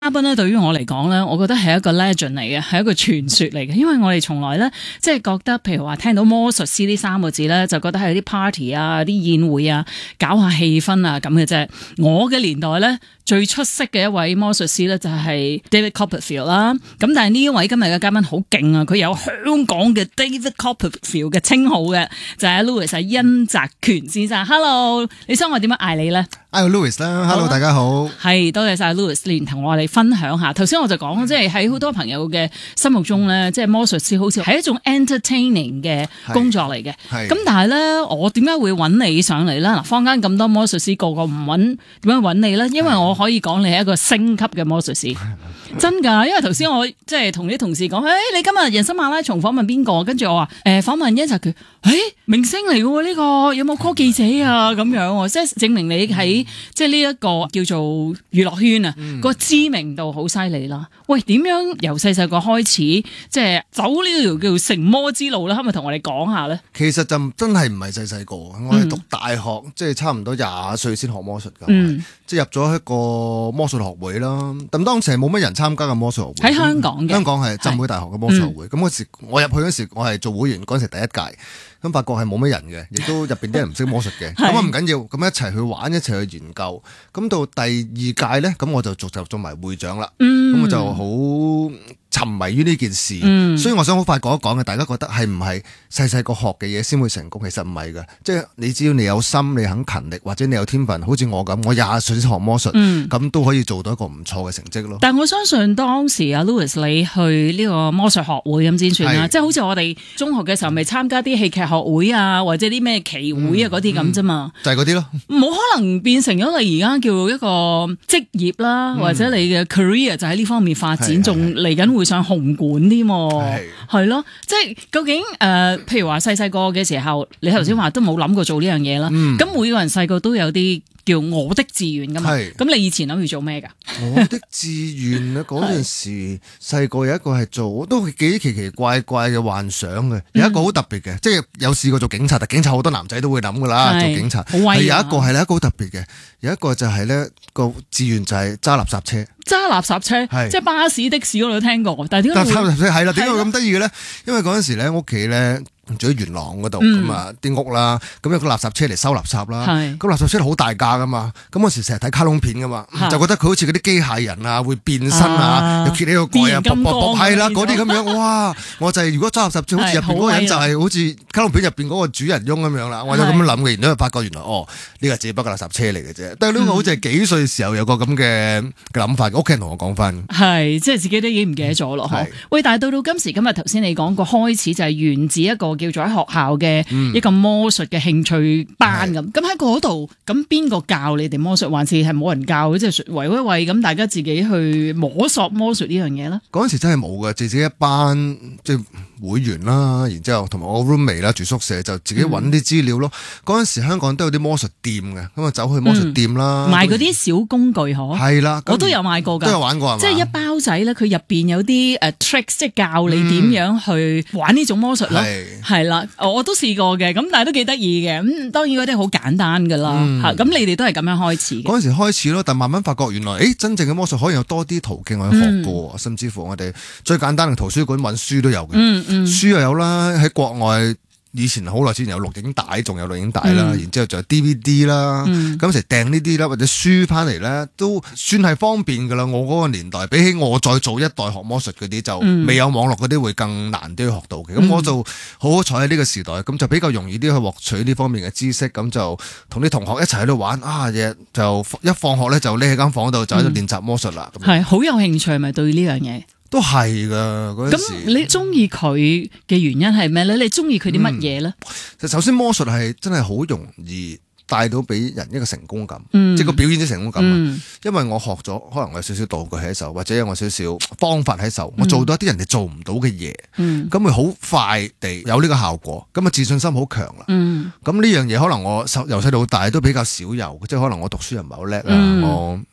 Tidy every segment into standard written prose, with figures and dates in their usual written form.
嘉賓咧，對於我嚟講咧，我覺得係一個 legend 嚟嘅，係一個傳說嚟嘅。因為我哋從來咧，即係覺得，譬如話聽到魔術師呢3個字咧，就覺得係啲 party 啊、啲宴會啊、搞下氣氛啊咁嘅啫。我嘅年代咧，最出色嘅一位魔術師咧就係 David Copperfield 啦。咁但係呢一位今日嘅嘉賓好勁啊，佢有香港嘅 David Copperfield 嘅稱號嘅，就係 Louis 殷澤權先生。Hello， 你想我點樣嗌你咧 ？Louis 啦 ，Hello 大家好。 係，多謝晒 Louis 連同我哋分享下。頭先我就講，即係喺好多朋友嘅心目中咧，即係魔術師好似係一種 entertaining 嘅工作嚟嘅。咁但係咧，我點解會揾你上嚟咧？嗱，坊間咁多魔術師，個個唔揾，點樣揾你咧？因為我可以講你係一個星級嘅魔術師，真㗎。因為頭先我即係同啲同事講，你今日人生馬拉松訪問邊個？跟住我話訪問殷澤權，明星嚟嘅喎，呢個有冇 call 記者啊？咁樣，即係證明你喺即係呢一個叫做娛樂圈啊，個知名度好犀利啦。喂，點樣由細細個開始，即係走呢條叫成魔之路咧？可唔可以同我哋講下咧？ 其實就真係唔係細細個，我係讀大學，即係差唔多20歲先學魔術㗎。即係入咗一個魔術學會啦。咁當時係冇乜人參加嘅魔術學會喺香港嘅，香港係浸會大學嘅魔術學會。咁嗰時我入去嗰時，我係做會員嗰時第一屆。咁發覺係冇乜人嘅，亦都入邊啲人唔識魔術嘅。咁啊唔緊要，咁一齊去玩，一齊去研究。咁到第2屆咧，咁我就逐就做埋會長啦。咁我就好沉迷於呢件事。所以我想好快講一講嘅，大家覺得係唔係細細個學嘅嘢先會成功？其實唔係嘅，即係你只要你有心，你肯勤力，或者你有天分，好似我咁，我20歲先學魔術，咁都可以做到一個唔錯嘅成績咯。 但我相信當時阿 Louis 你去呢個魔術學會咁先算啦，即係好似我哋中學嘅時候咪參加啲戲劇學會啊，或者啲咩棋會啊嗰啲咁啫嘛， 就係嗰啲咯，冇可能變成咗你而家叫一個職業啦，或者你嘅 career 就喺呢方面發展，仲嚟緊會上紅館添，係咯，即係究竟譬如話細細個嘅時候，你頭先話都冇諗過做呢樣嘢啦，咁每個人細個都有啲叫我的志願噶嘛，咁你以前諗住做咩噶？ 我的志願咧，嗰陣時細個有一個係做，都幾奇奇怪怪嘅幻想嘅，有一個好特別嘅，即係有試過做警察，但警察好多男仔都會諗噶啦，做警察，係有一個係咧一個好特別嘅，有一個就係咧個志願就係揸垃圾車。揸垃圾車，即係巴士的士我都聽過，但係點解？揸垃圾車係啦，點解會咁得意嘅咧？因為嗰陣時咧屋企咧住喺元朗嗰度，咁啊啲屋啦，咁有個垃圾車嚟收垃圾啦，咁垃圾車好大架噶嘛，咁嗰時成日睇卡通片噶嘛，就覺得佢好似嗰啲機械人啊，會變身啊，又揭起個蓋啊，係啦嗰啲咁樣，哇！我就係如果揸垃圾車，好似入邊嗰個人就係好似卡通片入邊嗰個主人翁咁樣啦，我就咁樣諗嘅，然之後發覺原來呢個只不過垃圾車嚟嘅啫，但係呢個好似係幾歲時候有個咁嘅諗法。屋企人同我講翻， 係即係自己都已經唔記得咗咯。喂，但係到今時今日，頭先你講個開始就係源自一個叫做喺學校嘅一個魔術嘅興趣班咁。咁喺嗰度，咁邊個教你哋魔術，還是係冇人教？即係圍一圍咁，大家自己去摸索魔術呢樣嘢咧？ 嗰陣時真係冇嘅，自己一班即係會員啦，然之後同埋我 roommate 啦，住宿舍就自己揾啲資料咯。嗰陣時香港都有啲魔術店嘅，咁啊走去魔術店啦， 賣嗰啲小工具嗬。係啦，我都有買過㗎， 都有玩過係嘛？ 即係一包仔咧，佢入邊有啲tricks，即係教你點樣去玩呢種魔術咯。係啦，我都試過嘅，咁但係都幾得意嘅。咁當然嗰啲好簡單㗎啦。咁你哋都係咁樣開始嘅。嗰陣時開始咯，但慢慢發覺原來真正嘅魔術可以有多啲途徑去學過，甚至乎我哋最簡單嘅圖書館揾書都有嘅。書又有啦，喺國外以前好耐之前有錄影帶，仲有錄影帶啦，然之後仲有 DVD 啦，咁成日訂呢啲啦，或者書翻嚟咧，都算係方便噶啦。我嗰個年代，比起我再早一代學魔術嗰啲，就未有網絡嗰啲會更難啲去學到嘅。咁我就好彩喺呢個時代，咁就比較容易啲去獲取呢方面嘅知識，咁就同啲同學一齊喺度玩就一放學咧就匿喺間房度就喺度練習魔術啦。係好有興趣，咪對呢樣嘢？ 都係噶嗰陣時。咁你中意佢嘅原因係咩咧？你中意佢啲乜嘢咧？ 首先魔術係真係好容易帶到俾人一個成功感，即係個表演嘅成功感。因為我學咗，可能我有少少道具喺手，或者有我少少方法喺手，我做到一啲人哋做唔到嘅嘢，咁咪好快地有呢個效果，咁啊自信心好強啦。咁呢樣嘢可能我由細到大都比較少有，即係可能我讀書又唔係好叻啊，我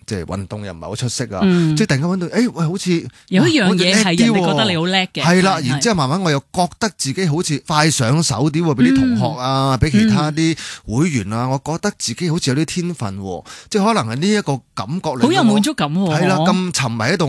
即係運動又唔係好出色啊，即係突然間揾到，喂，好似有一樣嘢係人哋覺得你好叻嘅， 係啦，然之後慢慢我又覺得自己好似快上手啲喎，俾啲同學啊，俾其他啲會員啊，我覺得自己好似有啲天分喎，即係可能係呢一個感覺嚟， 好有滿足感喎， 係啦，咁沉迷喺度。